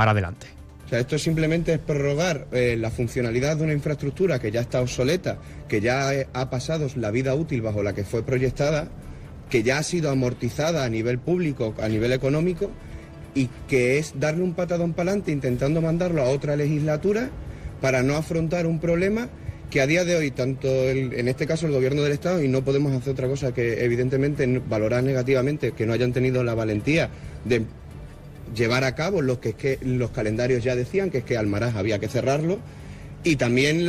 para adelante. O sea, esto simplemente es prorrogar la funcionalidad de una infraestructura que ya está obsoleta, que ya ha pasado la vida útil bajo la que fue proyectada, que ya ha sido amortizada a nivel público, a nivel económico, y que es darle un patadón para adelante intentando mandarlo a otra legislatura para no afrontar un problema que a día de hoy, en este caso el gobierno del Estado, y no podemos hacer otra cosa que evidentemente valorar negativamente que no hayan tenido la valentía de llevar a cabo lo que es que los calendarios ya decían, que es que Almaraz había que cerrarlo, y también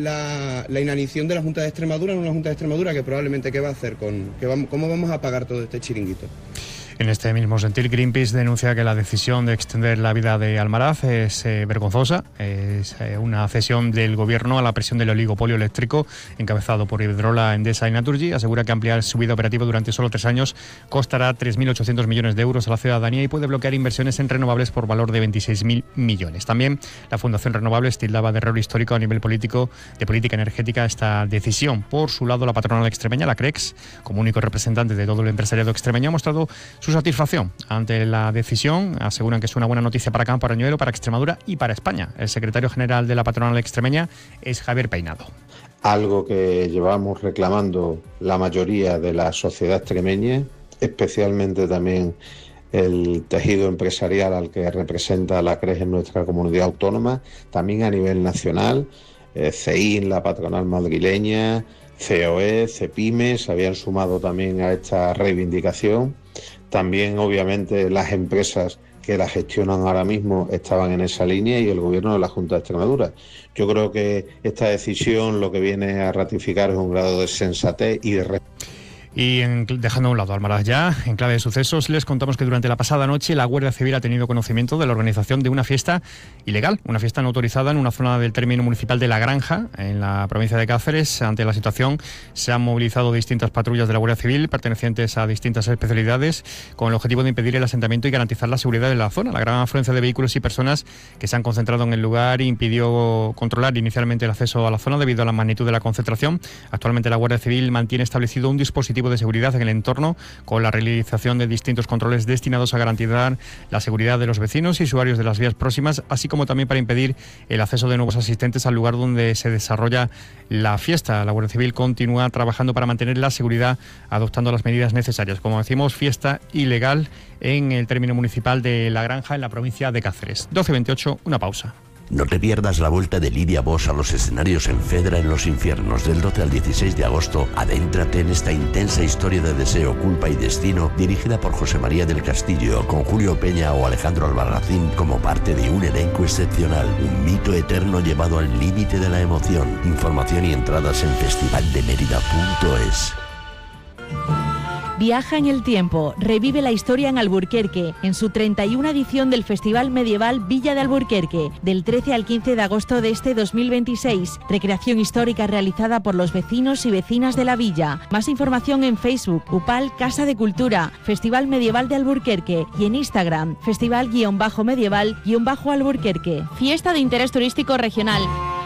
la inanición de la Junta de Extremadura, una Junta de Extremadura que probablemente ¿qué va a hacer? ¿Cómo vamos a pagar todo este chiringuito? En este mismo sentido, Greenpeace denuncia que la decisión de extender la vida de Almaraz es vergonzosa. Es una cesión del gobierno a la presión del oligopolio eléctrico encabezado por Iberdrola, Endesa y Naturgy. Asegura que ampliar su vida operativa durante solo 3 años costará 3.800 millones de euros a la ciudadanía y puede bloquear inversiones en renovables por valor de 26.000 millones. También la Fundación Renovables tildaba de error histórico a nivel político de política energética esta decisión. Por su lado, la patronal extremeña, la CREX, como único representante de todo el empresariado extremeño, ha mostrado su satisfacción ante la decisión. Aseguran que es una buena noticia para Campo Arañuelo, para Extremadura y para España. El secretario general de la patronal extremeña es Javier Peinado. Algo que llevamos reclamando la mayoría de la sociedad extremeña, especialmente también el tejido empresarial al que representa la CREG en nuestra comunidad autónoma, también a nivel nacional, CEIN, la patronal madrileña, COE, CEPIME, se habían sumado también a esta reivindicación. También, obviamente, las empresas que la gestionan ahora mismo estaban en esa línea y el gobierno de la Junta de Extremadura. Yo creo que esta decisión lo que viene a ratificar es un grado de sensatez y de Y dejando a un lado Almaraz ya, en clave de sucesos, les contamos que durante la pasada noche la Guardia Civil ha tenido conocimiento de la organización de una fiesta ilegal, una fiesta no autorizada en una zona del término municipal de La Granja, en la provincia de Cáceres. Ante la situación se han movilizado distintas patrullas de la Guardia Civil pertenecientes a distintas especialidades con el objetivo de impedir el asentamiento y garantizar la seguridad de la zona. La gran afluencia de vehículos y personas que se han concentrado en el lugar impidió controlar inicialmente el acceso a la zona debido a la magnitud de la concentración. Actualmente la Guardia Civil mantiene establecido un dispositivo de seguridad en el entorno con la realización de distintos controles destinados a garantizar la seguridad de los vecinos y usuarios de las vías próximas, así como también para impedir el acceso de nuevos asistentes al lugar donde se desarrolla la fiesta. La Guardia Civil continúa trabajando para mantener la seguridad adoptando las medidas necesarias. Como decimos, fiesta ilegal en el término municipal de La Granja, en la provincia de Cáceres. 12:28, una pausa. No te pierdas la vuelta de Lidia Bosch a los escenarios en Fedra en los Infiernos del 12 al 16 de agosto. Adéntrate en esta intensa historia de deseo, culpa y destino dirigida por José María del Castillo, con Julio Peña o Alejandro Albarracín como parte de un elenco excepcional. Un mito eterno llevado al límite de la emoción. Información y entradas en festivaldemerida.es. Viaja en el tiempo, revive la historia en Alburquerque, en su 31 edición del Festival Medieval Villa de Alburquerque, del 13 al 15 de agosto de este 2026. Recreación histórica realizada por los vecinos y vecinas de la villa. Más información en Facebook, UPAL Casa de Cultura, Festival Medieval de Alburquerque, y en Instagram, Festival-Medieval-Alburquerque. Fiesta de interés turístico regional.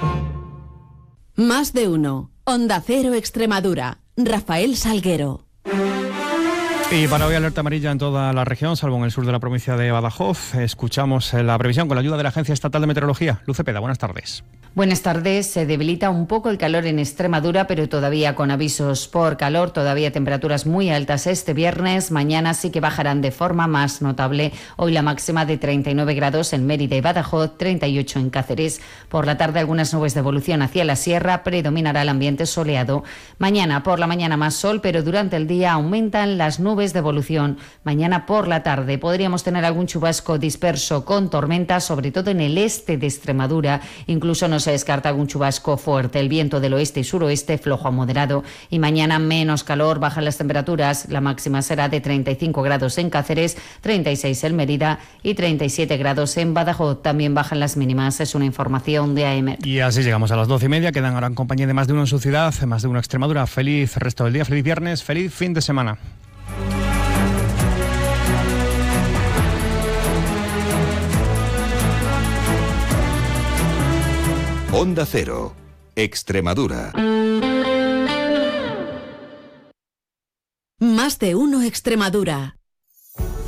Más de uno. Onda Cero Extremadura. Rafael Salguero. Y para hoy alerta amarilla en toda la región, salvo en el sur de la provincia de Badajoz. Escuchamos la previsión con la ayuda de la Agencia Estatal de Meteorología. Luz Cepeda, buenas tardes. Buenas tardes. Se debilita un poco el calor en Extremadura, pero todavía con avisos por calor, todavía temperaturas muy altas este viernes. Mañana sí que bajarán de forma más notable. Hoy la máxima de 39 grados en Mérida y Badajoz, 38 en Cáceres. Por la tarde algunas nubes de evolución hacia la sierra, predominará el ambiente soleado. Mañana por la mañana más sol, pero durante el día aumentan las nubes de evolución. Mañana por la tarde podríamos tener algún chubasco disperso con tormentas, sobre todo en el este de Extremadura. Incluso no se descarta algún chubasco fuerte. El viento del oeste y suroeste flojo a moderado. Y mañana menos calor, bajan las temperaturas. La máxima será de 35 grados en Cáceres, 36 en Mérida y 37 grados en Badajoz. También bajan las mínimas. Es una información de AM. Y así llegamos a las 12:30. Quedan ahora en compañía de Más de Uno en su ciudad, Más de Uno Extremadura. Feliz resto del día, feliz viernes, feliz fin de semana. Onda Cero, Extremadura. Más de uno Extremadura.